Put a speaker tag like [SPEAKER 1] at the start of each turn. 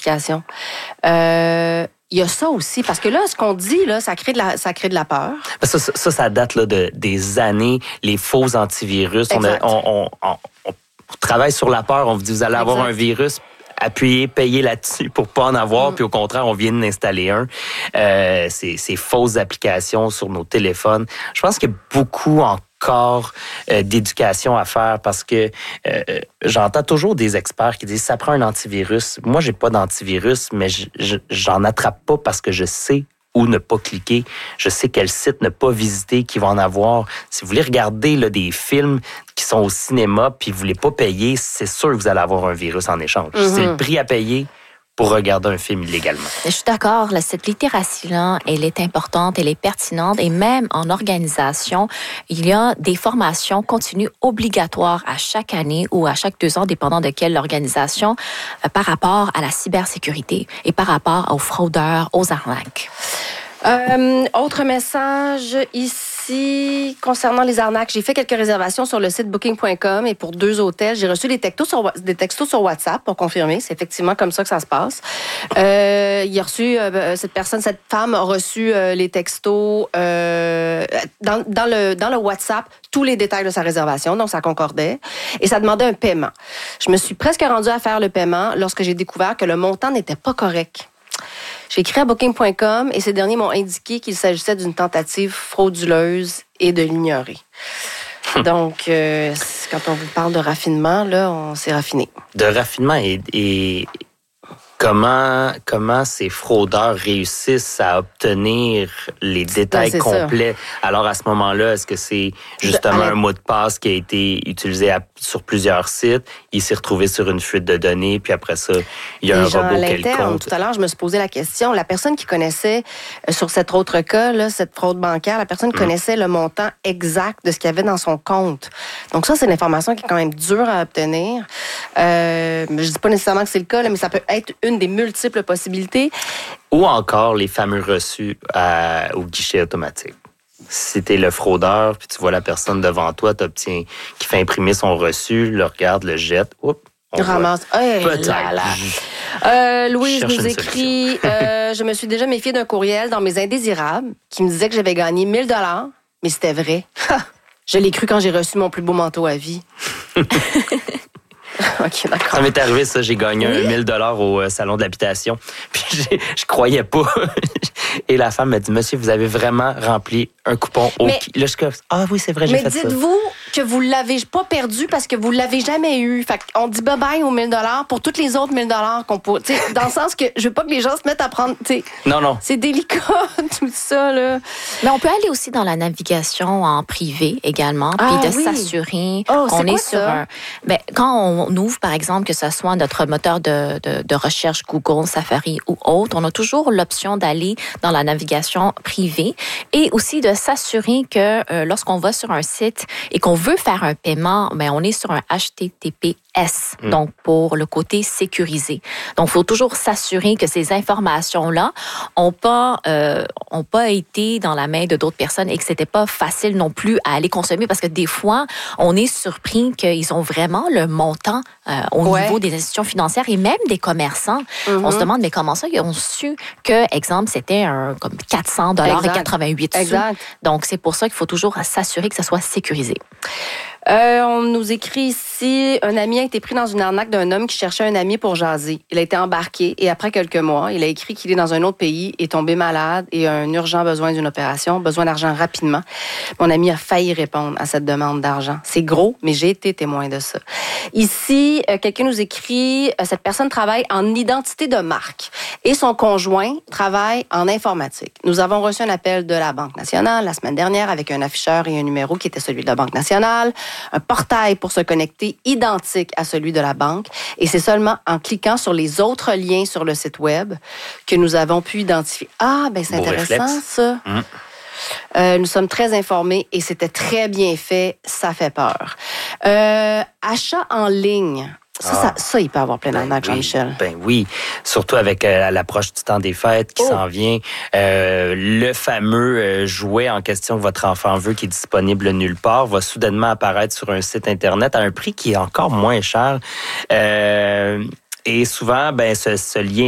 [SPEAKER 1] applications. Il y a ça aussi, parce que là, ce qu'on dit, là, ça crée de la peur.
[SPEAKER 2] Ça date là, des années, les faux antivirus. On travaille sur la peur, on vous dit, vous allez avoir un virus, appuyez, payez là-dessus pour pas en avoir, puis au contraire, on vient d'installer un. Ces fausses applications sur nos téléphones. Je pense qu'il y a beaucoup encore d'éducation à faire parce que j'entends toujours des experts qui disent ça prend un antivirus. Moi, j'ai pas d'antivirus, mais j'en attrape pas parce que je sais où ne pas cliquer. Je sais quel site ne pas visiter, qui va en avoir. Si vous voulez regarder là, des films qui sont au cinéma puis vous voulez pas payer, c'est sûr que vous allez avoir un virus en échange. C'est le prix à payer pour regarder un film illégalement.
[SPEAKER 3] Je suis d'accord, cette littératie-là, elle est importante, elle est pertinente et même en organisation, il y a des formations continues obligatoires à chaque année ou à chaque 2 ans, dépendant de quelle organisation, par rapport à la cybersécurité et par rapport aux fraudeurs, aux arnaques.
[SPEAKER 1] Autre message ici concernant les arnaques. J'ai fait quelques réservations sur le site booking.com et pour 2 hôtels, j'ai reçu des textos sur WhatsApp pour confirmer. C'est effectivement comme ça que ça se passe. Il a reçu, cette femme a reçu les textos dans le WhatsApp, tous les détails de sa réservation, donc ça concordait. Et ça demandait un paiement. Je me suis presque rendue à faire le paiement lorsque j'ai découvert que le montant n'était pas correct. J'ai écrit à Booking.com et ces derniers m'ont indiqué qu'il s'agissait d'une tentative frauduleuse et de l'ignorer. Donc, quand on vous parle de raffinement, là, on s'est raffiné.
[SPEAKER 2] De raffinement et comment ces fraudeurs réussissent à obtenir les détails complets. Ça. Alors, à ce moment-là, est-ce que c'est justement un mot de passe qui a été utilisé sur plusieurs sites? Il s'est retrouvé sur une fuite de données, puis après ça, il y a un robot quelconque.
[SPEAKER 1] Tout à l'heure, je me suis posé la question. La personne qui connaissait, sur cet autre cas, là, cette fraude bancaire, la personne connaissait le montant exact de ce qu'il y avait dans son compte. Donc ça, c'est une information qui est quand même dure à obtenir. Je ne dis pas nécessairement que c'est le cas, là, mais ça peut être une des multiples possibilités.
[SPEAKER 2] Ou encore les fameux reçus au guichet automatique. Si t'es le fraudeur, puis tu vois la personne devant toi, qui fait imprimer son reçu, le regarde, le jette, on
[SPEAKER 1] ramasse.
[SPEAKER 2] Peut-être.
[SPEAKER 1] Louise nous écrit je me suis déjà méfiée d'un courriel dans mes indésirables qui me disait que j'avais gagné 1 000 $, mais c'était vrai. Je l'ai cru quand j'ai reçu mon plus beau manteau à vie. OK, d'accord.
[SPEAKER 2] Ça m'est arrivé, ça. J'ai gagné 1 000 $ au salon de l'habitation. Puis je croyais pas. Et la femme m'a dit, monsieur, vous avez vraiment rempli un coupon au... Là, je suis comme, oui, c'est vrai, j'ai fait ça.
[SPEAKER 1] Mais dites-vous que vous l'avez pas perdu parce que vous l'avez jamais eu. Fait qu'on dit bye-bye aux 1 000 $ pour toutes les autres 1 000 $ qu'on peut... Dans le sens que je veux pas que les gens se mettent à prendre...
[SPEAKER 2] Non.
[SPEAKER 1] C'est délicat, tout ça, là.
[SPEAKER 3] Mais on peut aller aussi dans la navigation en privé également, puis s'assurer qu'on est sur un... quand on ouvre, par exemple, que ce soit notre moteur de recherche Google, Safari ou autre, on a toujours l'option d'aller dans la navigation privée et aussi de s'assurer que lorsqu'on va sur un site et qu'on veut faire un paiement, on est sur un HTTPS, donc pour le côté sécurisé. Donc, il faut toujours s'assurer que ces informations-là n'ont pas été dans la main de d'autres personnes et que c'était pas facile non plus à aller consommer parce que des fois, on est surpris qu'ils ont vraiment le montant au niveau des institutions financières et même des commerçants. On se demande, mais comment ça, ils ont su que, exemple, c'était comme 400 $ et 88 sous. Donc, c'est pour ça qu'il faut toujours s'assurer que ça soit sécurisé.
[SPEAKER 1] On nous écrit ici, un ami a été pris dans une arnaque d'un homme qui cherchait un ami pour jaser. Il a été embarqué et après quelques mois, il a écrit qu'il est dans un autre pays, est tombé malade et a un urgent besoin d'une opération, besoin d'argent rapidement. Mon ami a failli répondre à cette demande d'argent. C'est gros, mais j'ai été témoin de ça. Ici, quelqu'un nous écrit, cette personne travaille en identité de marque et son conjoint travaille en informatique. Nous avons reçu un appel de la Banque nationale la semaine dernière avec un afficheur et un numéro qui était celui de la Banque nationale, un portail pour se connecter identique à celui de la banque. Et c'est seulement en cliquant sur les autres liens sur le site web que nous avons pu identifier. C'est intéressant, ça. Nous sommes très informés et c'était très bien fait. Ça fait peur. Achat en ligne. Ça, il peut avoir plein d'arnaques, Jean-Michel.
[SPEAKER 2] Oui, surtout avec l'approche du temps des fêtes qui s'en vient. Le fameux jouet en question que votre enfant veut, qui est disponible nulle part, va soudainement apparaître sur un site Internet à un prix qui est encore moins cher. Et souvent, ce lien